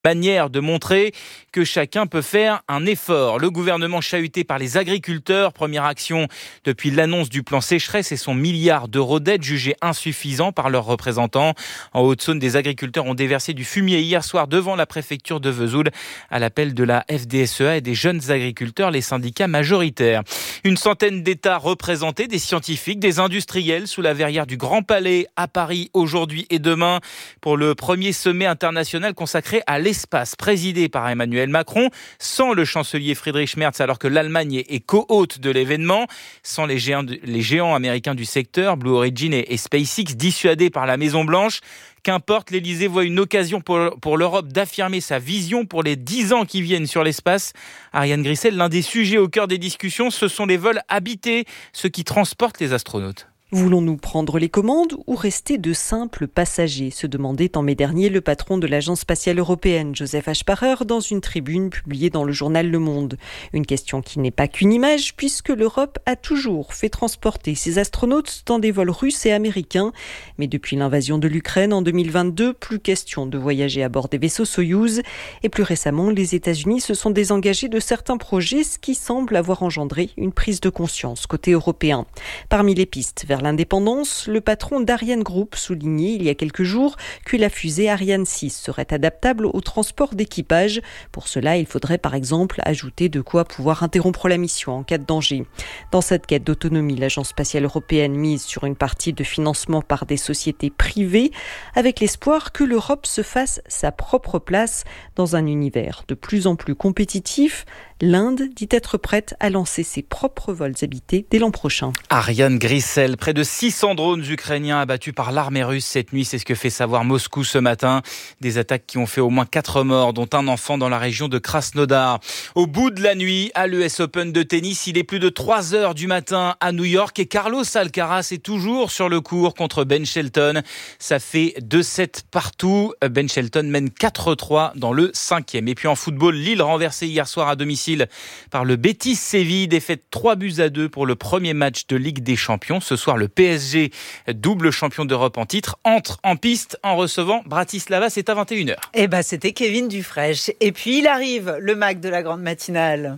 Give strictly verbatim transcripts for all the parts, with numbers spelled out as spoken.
Manière de montrer que chacun peut faire un effort. Le gouvernement chahuté par les agriculteurs, première action depuis l'annonce du plan sécheresse et son milliard d'euros d'aide jugé insuffisant par leurs représentants. En Haute-Saône, des agriculteurs ont déversé du fumier hier soir devant la préfecture de Vesoul à l'appel de la F D S E A et des jeunes agriculteurs, les syndicats majoritaires. Une centaine d'États représentés, des scientifiques, des industriels sous la verrière du Grand Palais à Paris aujourd'hui et demain pour le premier sommet international consacré à l'espace. L'espace présidé par Emmanuel Macron, sans le chancelier Friedrich Merz alors que l'Allemagne est co-hôte de l'événement, sans les géants, les géants américains du secteur, Blue Origin et, et SpaceX, dissuadés par la Maison-Blanche. Qu'importe, l'Elysée voit une occasion pour, pour l'Europe d'affirmer sa vision pour les dix ans qui viennent sur l'espace. Ariane Grissel, l'un des sujets au cœur des discussions, ce sont les vols habités, ceux qui transportent les astronautes. Voulons-nous prendre les commandes ou rester de simples passagers ? Se demandait en mai dernier le patron de l'Agence spatiale européenne, Joseph Aschbacher, dans une tribune publiée dans le journal Le Monde. Une question qui n'est pas qu'une image, puisque l'Europe a toujours fait transporter ses astronautes dans des vols russes et américains. Mais depuis l'invasion de l'Ukraine en deux mille vingt-deux, plus question de voyager à bord des vaisseaux Soyouz. Et plus récemment, les États-Unis se sont désengagés de certains projets, ce qui semble avoir engendré une prise de conscience côté européen. Parmi les pistes vers l'indépendance, le patron d'Ariane Group soulignait il y a quelques jours que la fusée Ariane six serait adaptable au transport d'équipage. Pour cela, il faudrait par exemple ajouter de quoi pouvoir interrompre la mission en cas de danger. Dans cette quête d'autonomie, l'Agence spatiale européenne mise sur une partie de financement par des sociétés privées, avec l'espoir que l'Europe se fasse sa propre place dans un univers de plus en plus compétitif. L'Inde dit être prête à lancer ses propres vols habités dès l'an prochain. Ariane Grissel, près de six cents drones ukrainiens abattus par l'armée russe cette nuit, c'est ce que fait savoir Moscou ce matin. Des attaques qui ont fait au moins quatre morts, dont un enfant dans la région de Krasnodar. Au bout de la nuit, à l'U S Open de tennis, il est plus de trois heures du matin à New York et Carlos Alcaraz est toujours sur le court contre Ben Shelton. Ça fait deux sept partout. Ben Shelton mène quatre trois dans le cinquième. Et puis en football, Lille renversée hier soir à domicile par le Betis Séville, défaite trois buts à deux pour le premier match de Ligue des Champions. Ce soir, le P S G, double champion d'Europe en titre, entre en piste en recevant Bratislava. C'est à vingt et une heures. Eh ben, c'était Kevin Dufresne. Et puis, il arrive, le Mac de la grande matinale.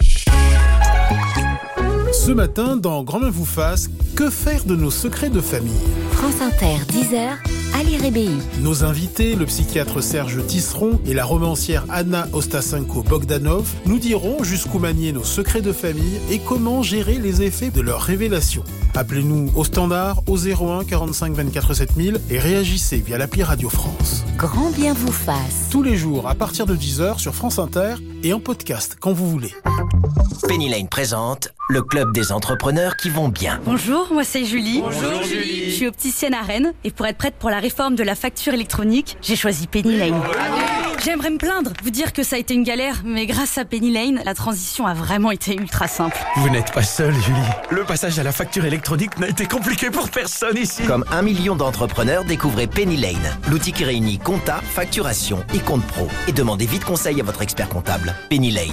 Ce matin, dans Grand Main vous fasse, que faire de nos secrets de famille ? France Inter, dix heures, Ali Rébéi. Nos invités, le psychiatre Serge Tisseron et la romancière Anna Ostasenko-Bogdanov, nous diront jusqu'où manier nos secrets de famille et comment gérer les effets de leurs révélations. Appelez-nous au standard au zéro un quarante-cinq vingt-quatre sept mille et réagissez via l'appli Radio France. Grand bien vous fasse. Tous les jours à partir de dix heures sur France Inter et en podcast quand vous voulez. Penny Lane présente le club des entrepreneurs qui vont bien. Bonjour, moi c'est Julie. Bonjour Julie. Je suis opticienne à Rennes et pour être prête pour la réforme de la facture électronique, j'ai choisi Penny Lane. J'aimerais me plaindre, vous dire que ça a été une galère, mais grâce à Penny Lane, la transition a vraiment été ultra simple. Vous n'êtes pas seule, Julie. Le passage à la facture électronique n'a été compliqué pour personne ici. Comme un million d'entrepreneurs, découvrez Penny Lane, l'outil qui réunit compta, facturation et compte pro. Et demandez vite conseil à votre expert comptable. Penny Lane.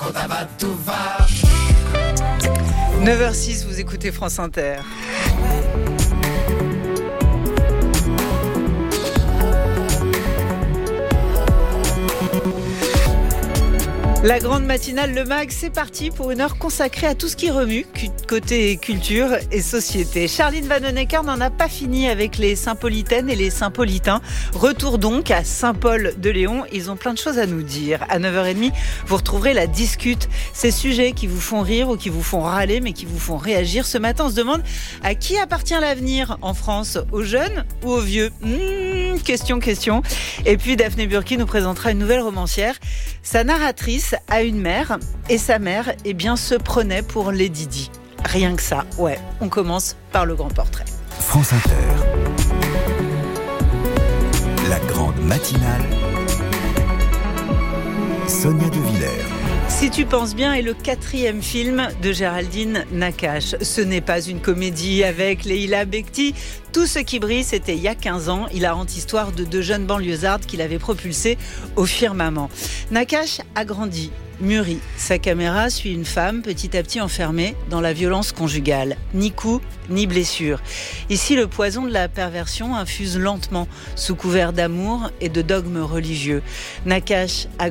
neuf heures six, vous écoutez France Inter. La grande matinale, le Mag, c'est parti pour une heure consacrée à tout ce qui remue, côté culture et société. Charline Vanhoenacker n'en a pas fini avec les Saint-Paulitaines et les Saint-Paulitains. Retour donc à Saint-Paul-de-Léon. Ils ont plein de choses à nous dire. À neuf heures trente, vous retrouverez la discute. Ces sujets qui vous font rire ou qui vous font râler, mais qui vous font réagir. Ce matin, on se demande à qui appartient l'avenir en France, aux jeunes ou aux vieux ? mmh, Question, question. Et puis Daphné Burki nous présentera une nouvelle romancière. Sa narratrice a une mère et sa mère eh bien, se prenait pour Lady Di. Rien que ça, ouais. On commence par le grand portrait. France Inter. La grande matinale. Sonia De Villers. Si tu penses bien est le quatrième film de Géraldine Nakache. Ce n'est pas une comédie avec Leila Bekti. Tout ce qui brille, c'était il y a quinze ans. Il a rendu histoire de deux jeunes banlieusardes qu'il avait propulsées au firmament. Nakache a grandi, mûrit. Sa caméra suit une femme petit à petit enfermée dans la violence conjugale. Ni coup, ni blessure. Ici, le poison de la perversion infuse lentement, sous couvert d'amour et de dogmes religieux. Nakash a